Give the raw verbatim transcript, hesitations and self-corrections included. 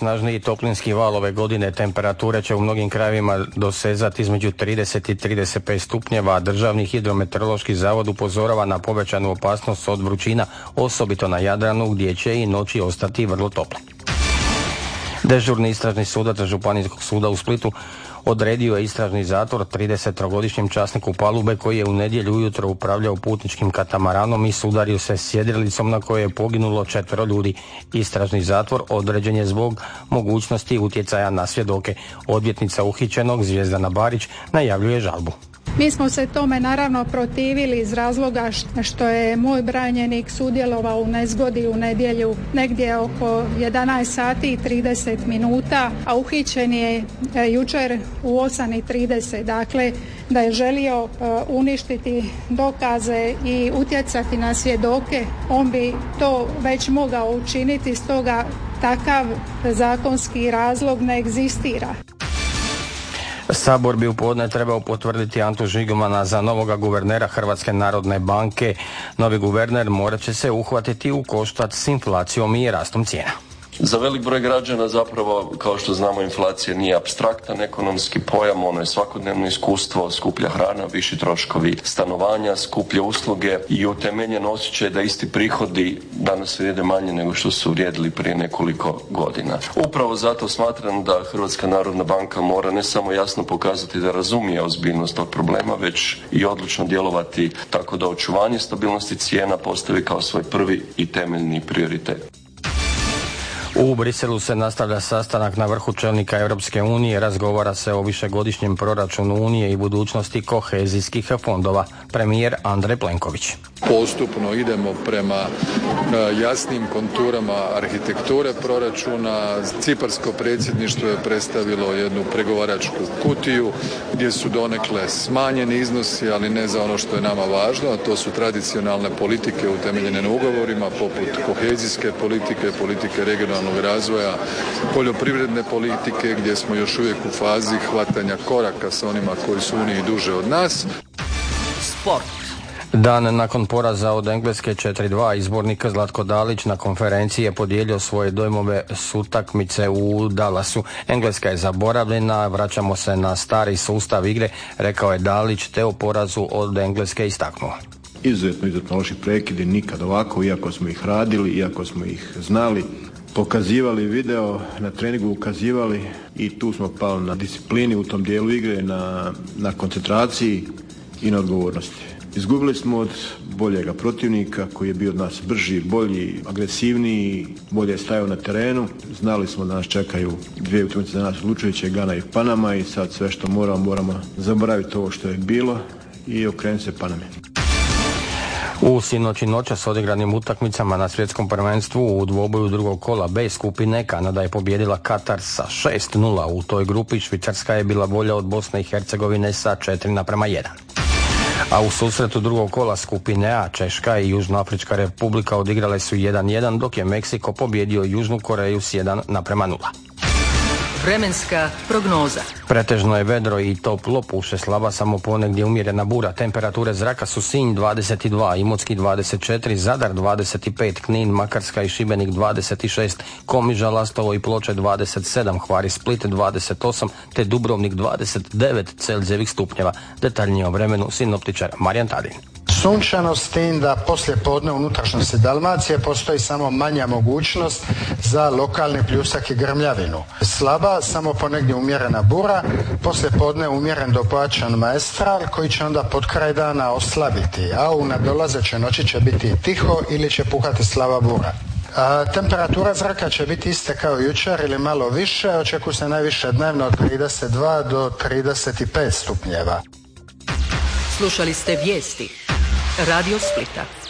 najsnažniji toplinski val ove godine. Temperature će u mnogim krajevima dosezati između trideset i trideset pet stupnjeva, a Državni hidrometeorološki zavod upozorava na povećanu opasnost od vrućina, osobito na Jadranu gdje će i noći ostati vrlo tople. Dežurni istražni sudac Županijskog suda u Splitu odredio je istražni zatvor tridesettrogodišnjem časniku palube koji je u nedjelju ujutro upravljao putničkim katamaranom i sudario se sjedrelicom na kojoj je poginulo četvero ljudi. Istražni zatvor određen je zbog mogućnosti utjecaja na svjedoke. Odvjetnica uhićenog Zvjezdana Barić najavljuje žalbu. Mi smo se tome naravno protivili iz razloga što je moj branjenik sudjelovao u nezgodi u nedjelju negdje oko jedanaest sati i trideset minuta, a uhićen je jučer u osam i trideset. Dakle, da je želio uništiti dokaze i utjecati na svjedoke, on bi to već mogao učiniti, stoga takav zakonski razlog ne egzistira. Sabor bi u podne trebao potvrditi Antu Žigmana za novoga guvernera Hrvatske narodne banke. Novi guverner morat će se uhvatiti u koštac s inflacijom i rastom cijena. Za velik broj građana zapravo, kao što znamo, inflacija nije apstraktan ekonomski pojam, ono je svakodnevno iskustvo, skuplja hrana, viši troškovi stanovanja, skuplje usluge i utemeljen osjećaj da isti prihodi danas vrijede manje nego što su vrijedili prije nekoliko godina. Upravo zato smatram da Hrvatska narodna banka mora ne samo jasno pokazati da razumije ozbiljnost tog problema, već i odlučno djelovati tako da očuvanje stabilnosti cijena postavi kao svoj prvi i temeljni prioritet. U Briselu se nastavlja sastanak na vrhu čelnika Europske unije, razgovara se o višegodišnjem proračunu Unije i budućnosti kohezijskih fondova. Premijer Andrej Plenković. Postupno idemo prema jasnim konturama arhitekture proračuna. Ciparsko predsjedništvo je predstavilo jednu pregovaračku kutiju gdje su donekle smanjeni iznosi, ali ne za ono što je nama važno, a to su tradicionalne politike utemeljene na ugovorima poput kohezijske politike, politike regionalnog razvoja, poljoprivredne politike gdje smo još uvijek u fazi hvatanja koraka sa onima koji su u Uniji duže od nas. Sport. Dan nakon poraza od Engleske četiri dva izbornik Zlatko Dalić na konferenciji je podijelio svoje dojmove s utakmice u Dallasu. Engleska je zaboravljena, vraćamo se na stari sustav igre, rekao je Dalić, te o porazu od Engleske istaknuo. Izuzetno, izuzetno loši prekidi, nikad ovako, iako smo ih radili, iako smo ih znali, pokazivali video, na treningu ukazivali i tu smo pali na disciplini u tom dijelu igre, na, na koncentraciji i na odgovornosti. Izgubili smo od boljega protivnika koji je bio od nas brži, bolji, agresivniji, bolje stajao na terenu. Znali smo da nas čekaju dvije utakmice za nas odlučujuće, Gana i Panama, i sad sve što moramo, moramo zaboraviti ovo što je bilo i okrenuti se Paname. U sinoć i noćas odigranim utakmicama na svjetskom prvenstvu u dvoboju drugog kola B skupine Kanada je pobijedila Katar sa šest nula. U toj grupi Švicarska je bila bolja od Bosne i Hercegovine sa četiri naprema jedan. A u susretu drugog kola skupine A Češka i Južnoafrička Republika odigrale su jedan jedan, dok je Meksiko pobjedio Južnu Koreju s jedan naprema nula. Vremenska prognoza. Pretežno je vedro i toplo, puše slaba samo ponegdje umjerena bura. Temperature zraka su Sinj dvadeset dva, Imotski dvadeset četiri, Zadar dvadeset pet, Knin, Makarska i Šibenik dvadeset šest, Komiža, Lastovo i Ploče dvadeset sedam, Hvar i Split dvadeset osam, te Dubrovnik dvadeset devet Celzijevih stupnjeva. Detaljnije o vremenu sinoptičar Marijan Tadin. Sunčano, s tim da poslije podne u unutrašnjosti Dalmacije postoji samo manja mogućnost za lokalni pljusak i grmljavinu. Slaba, samo ponegdje umjerena bura, poslije podne umjeren do pojačan maestral koji će onda pod kraj dana oslabiti, a u nadolazećoj noći će biti tiho ili će puhati slaba bura. A, temperatura zraka će biti iste kao jučer ili malo više, očekuje se najviše dnevno od trideset dva do trideset pet stupnjeva. Slušali ste vijesti Radio Splita.